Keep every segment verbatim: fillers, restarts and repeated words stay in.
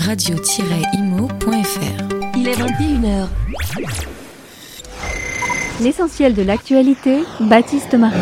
radio tiret imo point f r. Il est vingt et une heures. L'essentiel de l'actualité, Baptiste Marie.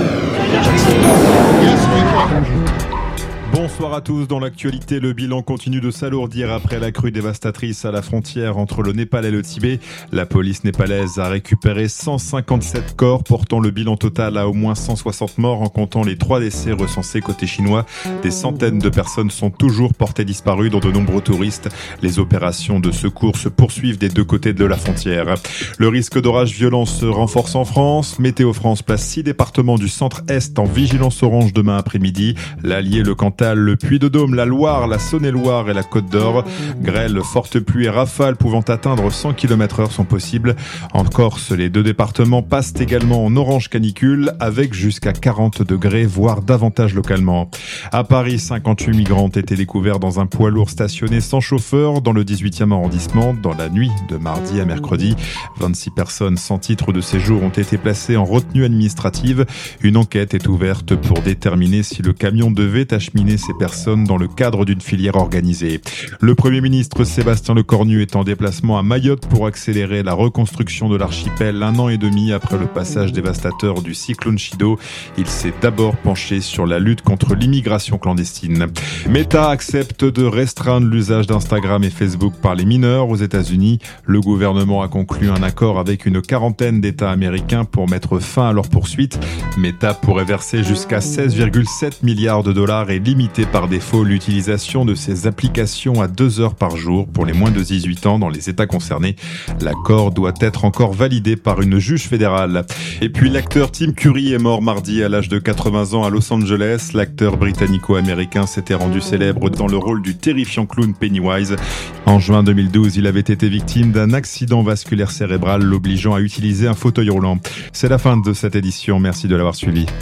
Bonsoir à tous. Dans l'actualité, le bilan continue de s'alourdir après la crue dévastatrice à la frontière entre le Népal et le Tibet. La police népalaise a récupéré cent cinquante-sept corps, portant le bilan total à au moins cent soixante morts en comptant les trois décès recensés côté chinois. Des centaines de personnes sont toujours portées disparues, dont de nombreux touristes. Les opérations de secours se poursuivent des deux côtés de la frontière. Le risque d'orage violent se renforce en France. Météo France place six départements du centre-est en vigilance orange demain après-midi. L'Allier, le Cantal, le Puy-de-Dôme, la Loire, la Saône-et-Loire et la Côte d'Or. Grêle, fortes pluies et rafales pouvant atteindre cent kilomètres heure sont possibles. En Corse, les deux départements passent également en orange canicule avec jusqu'à quarante degrés, voire davantage localement. À Paris, cinquante-huit migrants ont été découverts dans un poids lourd stationné sans chauffeur dans le dix-huitième arrondissement dans la nuit de mardi à mercredi. vingt-six personnes sans titre de séjour ont été placées en retenue administrative. Une enquête est ouverte pour déterminer si le camion devait acheminer ces personnes dans le cadre d'une filière organisée. Le Premier ministre Sébastien Lecornu est en déplacement à Mayotte pour accélérer la reconstruction de l'archipel un an et demi après le passage dévastateur du cyclone Chido. Il s'est d'abord penché sur la lutte contre l'immigration clandestine. Meta accepte de restreindre l'usage d'Instagram et Facebook par les mineurs aux États-Unis. Le gouvernement a conclu un accord avec une quarantaine d'États américains pour mettre fin à leurs poursuites. Meta pourrait verser jusqu'à seize virgule sept milliards de dollars et limiter par défaut l'utilisation de ces applications à deux heures par jour pour les moins de dix-huit ans dans les États concernés. L'accord doit être encore validé par une juge fédérale. Et puis l'acteur Tim Curry est mort mardi à l'âge de quatre-vingts ans à Los Angeles. L'acteur britannico-américain s'était rendu célèbre dans le rôle du terrifiant clown Pennywise. En juin deux mille douze, il avait été victime d'un accident vasculaire cérébral l'obligeant à utiliser un fauteuil roulant. C'est la fin de cette édition. Merci de l'avoir suivi.